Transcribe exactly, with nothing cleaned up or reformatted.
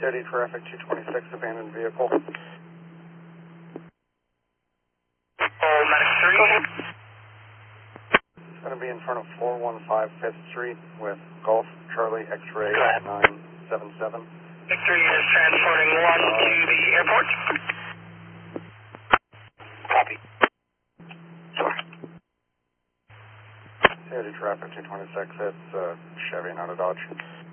City traffic two twenty-six, abandoned vehicle. Oh, Medic three. It's going to be in front of four one five Fifth Street with Golf Charlie X-ray Go ahead. nine seven seven. Victory is transporting one to the airport. Copy. Sorry. City traffic two twenty-six, it's uh, Chevy, not a Dodge.